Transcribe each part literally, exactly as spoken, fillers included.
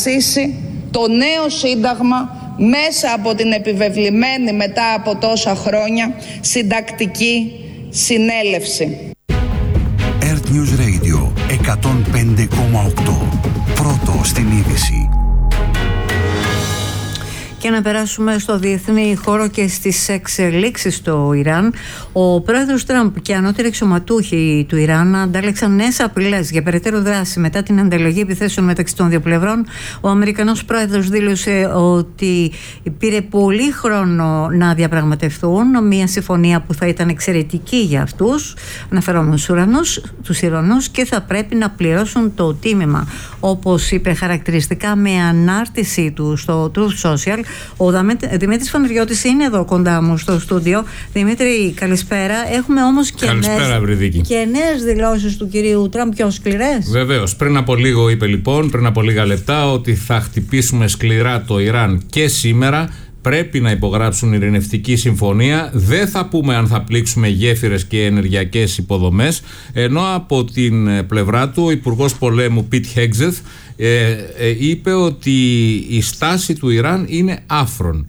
αποφασίσει το νέο σύνταγμα μέσα από την επιβεβλημένη μετά από τόσα χρόνια συντακτική συνέλευση. Earth News Radio εκατόν πέντε κόμμα οκτώ. Πρώτο στην είδηση. Και να περάσουμε στο διεθνή χώρο και στις εξελίξεις στο Ιράν. Ο πρόεδρος Τραμπ και ανώτεροι αξιωματούχοι του Ιράν αντάλλαξαν νέες απειλές για περαιτέρω δράση μετά την ανταλλαγή επιθέσεων μεταξύ των δύο πλευρών. Ο Αμερικανός πρόεδρος δήλωσε ότι πήρε πολύ χρόνο να διαπραγματευτούν μια συμφωνία που θα ήταν εξαιρετική για αυτούς, αναφερόμενους Ουρανούς, τους Ιρανούς, και θα πρέπει να πληρώσουν το τίμημα. Όπως είπε χαρακτηριστικά με ανάρτησή του στο Truth Social, ο Δημήτρης Φανεριώτης είναι εδώ κοντά μου στο στούντιο. Δημήτρη, καλησπέρα. Έχουμε όμως και, νέες, και νέες δηλώσεις του κυρίου Τραμπ, πιο σκληρές. Βεβαίως. Πριν από λίγο είπε λοιπόν, πριν από λίγα λεπτά, ότι θα χτυπήσουμε σκληρά το Ιράν και σήμερα. Πρέπει να υπογράψουν ειρηνευτική συμφωνία. Δεν θα πούμε αν θα πλήξουμε γέφυρες και ενεργειακές υποδομές. Ενώ από την πλευρά του ο Υπουργός Πολέμου Πιτ Χέγζεθ ε, ε, είπε ότι η στάση του Ιράν είναι άφρον.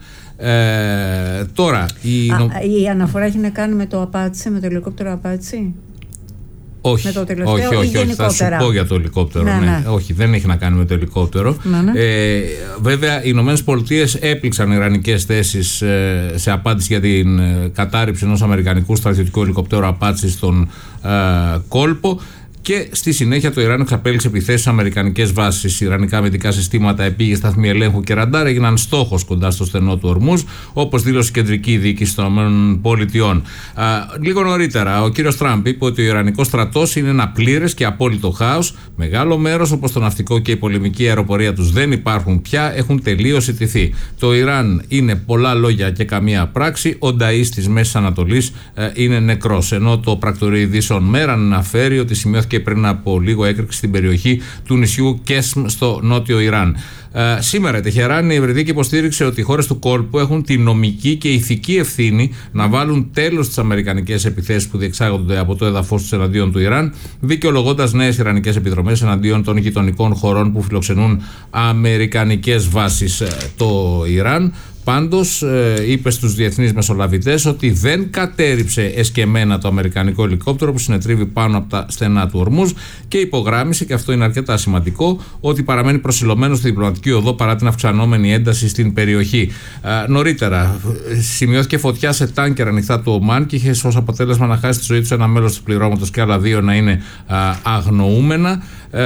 Ε, τώρα η, Α, η αναφορά έχει να κάνει με το Απάτσι, με το ελικόπτερο Απάτσι. Όχι, με το τελευταίο, όχι, όχι, όχι. Θα σου πω για το ελικόπτερο. Ναι, ναι. Ναι. Όχι, δεν έχει να κάνει με το ελικόπτερο. Ναι, ναι. Ε, βέβαια, οι Ηνωμένες Πολιτείες έπληξαν ιρανικές θέσεις ε, σε απάντηση για την ε, κατάρριψη ενός αμερικανικού στρατιωτικού ελικοπτέρου Απάτσι στον ε, κόλπο. Και στη συνέχεια το Ιράν εξαπέλυσε επιθέσεις σε αμερικανικές βάσεις. Ιρανικά αμυντικά συστήματα, επίγειες σταθμοί ελέγχου και ραντάρ έγιναν στόχος κοντά στο στενό του Ορμούζ, όπως δήλωσε η κεντρική διοίκηση των ΗΠΑ. Λίγο νωρίτερα, ο κύριος Τραμπ είπε ότι ο Ιρανικός στρατός είναι ένα πλήρες και απόλυτο χάος. Μεγάλο μέρος, όπως το ναυτικό και η πολεμική αεροπορία τους, δεν υπάρχουν πια, έχουν τελείως ιτηθεί. Το Ιράν είναι πολλά λόγια και καμία πράξη. Ο νταΐς της Μέσης Ανατολής ε, είναι νεκρός. Ενώ το πρακτορείο ειδήσεων Μέραν αναφέρει ότι σημειώθηκε και πριν από λίγο έκρηξη στην περιοχή του νησιού Κέσμ στο νότιο Ιράν. Ε, σήμερα η Τεχεράνη, η Ευρυδίκη, υποστήριξε ότι οι χώρες του κόλπου έχουν τη νομική και ηθική ευθύνη να βάλουν τέλος στις αμερικανικές επιθέσεις που διεξάγονται από το έδαφος τους εναντίον του Ιράν, δικαιολογώντας νέες ιρανικές επιδρομές εναντίον των γειτονικών χωρών που φιλοξενούν αμερικανικές βάσεις. Ε, το Ιράν πάντως ε, είπε στους διεθνείς μεσολαβητές ότι δεν κατέρριψε εσκεμμένα το αμερικανικό ελικόπτερο που συνετρίβει πάνω από τα στενά του Ορμούζ και υπογράμμισε, και αυτό είναι αρκετά σημαντικό, ότι παραμένει προσιλωμένο στη διπλωματική οδό παρά την αυξανόμενη ένταση στην περιοχή. Ε, νωρίτερα σημειώθηκε φωτιά σε τάνκερ ανοιχτά του Ομάν και είχε ως αποτέλεσμα να χάσει τη ζωή του ένα μέλος του πληρώματος και άλλα δύο να είναι α, αγνοούμενα. Ε,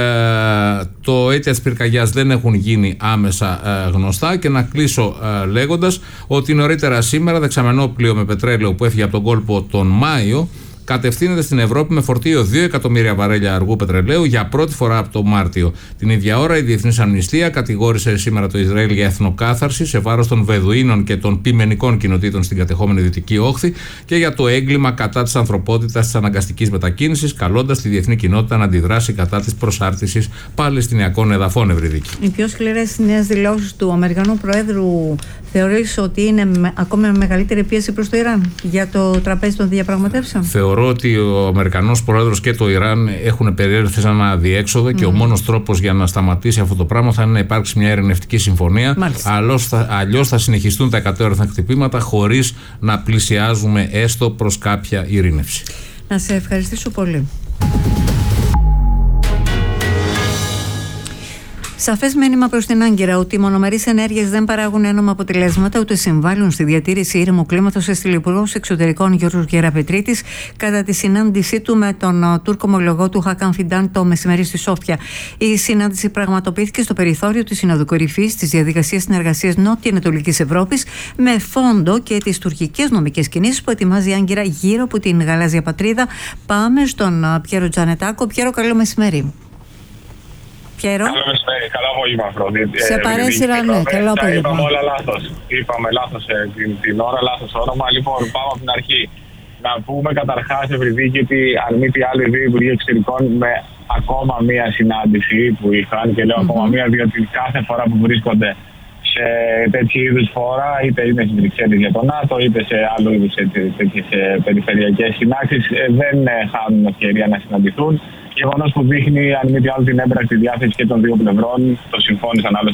το αίτια της πυρκαγιάς δεν έχουν γίνει άμεσα ε, γνωστά. Και να κλείσω ε, λέγοντας ότι νωρίτερα σήμερα δεξαμενό πλοίο με πετρέλαιο που έφυγε από τον κόλπο τον Μάιο κατευθύνεται στην Ευρώπη με φορτίο δύο εκατομμύρια βαρέλια αργού πετρελαίου για πρώτη φορά από το Μάρτιο. Την ίδια ώρα η Διεθνής Αμνηστία κατηγόρησε σήμερα το Ισραήλ για εθνοκάθαρση σε βάρος των Βεδουίνων και των πιμενικών κοινοτήτων στην κατεχόμενη Δυτική Όχθη και για το έγκλημα κατά της ανθρωπότητας της αναγκαστικής μετακίνησης, καλώντας τη διεθνή κοινότητα να αντιδράσει κατά της προσάρτησης παλαιστινιακών εδαφών. Ευρυδίκη. Οι πιο σκληρές νέες δηλώσεις του Αμερικανού Προέδρου θεωρείς ότι είναι με, ακόμα μεγαλύτερη πίεση προς το Ιράν για το τραπέζι των διαπραγματεύσεων? Θεωρώ ότι ο Αμερικανός Πρόεδρος και το Ιράν έχουν περιέλθει σε ένα αδιέξοδο mm. και ο μόνος τρόπος για να σταματήσει αυτό το πράγμα θα είναι να υπάρξει μια ειρηνευτική συμφωνία. Αλλιώς θα συνεχιστούν τα εκατέρωθεν χτυπήματα χωρίς να πλησιάζουμε έστω προς κάποια ειρήνευση. Να σε ευχαριστήσω πολύ. Σαφές μήνυμα προς την Άγκυρα ότι οι μονομερείς ενέργειες δεν παράγουν ένομα αποτελέσματα ούτε συμβάλλουν στη διατήρηση ήρεμου κλίματος, έστειλε ο Υπουργός Εξωτερικών Γιώργος Γεραπετρίτης κατά τη συνάντησή του με τον Τούρκο ομολογό του Χακάν Φιντάν το μεσημέρι στη Σόφια. Η συνάντηση πραγματοποιήθηκε στο περιθώριο της Συνόδου Κορυφής της Διαδικασίας Συνεργασίας Νότιο-Ανατολικής Ευρώπης με φόντο και τις τουρκικές νομικές κινήσεις που ετοιμάζει η Άγκυρα γύρω από την γαλάζια πατρίδα. Πάμε στον Πιέρο Τζανετάκο. Πιέρο, καλό μεσημέρι. Πιέρο. Καλό μεσημέρι, καλό απόγευμα, Αφροδίτη. Σε παρέσυρα, ναι, καλό απόγευμα. Είπαμε όλα λάθος. Είπαμε λάθος ε, την, την ώρα, λάθος όνομα. Λοιπόν, πάμε από την αρχή. Να πούμε καταρχάς, Ευρυδίκη, ότι αν μη τι άλλο, οι δύο Υπουργοί Εξωτερικών με ακόμα μία συνάντηση που είχαν, και λέω mm-hmm. ακόμα μία, διότι κάθε φορά που βρίσκονται σε τέτοιου είδους φόρα, είτε είναι στις Βρυξέλλες για το ΝΑΤΟ, είτε σε άλλου είδους τέτοιες περιφερειακές συνάξεις, δεν χάνουν ευκαιρία να συναντηθούν. Γεγονός που δείχνει, αν μη τι άλλο, την έμπρακτη διάθεση και των δύο πλευρών. Το συμφώνησαν άλλωστε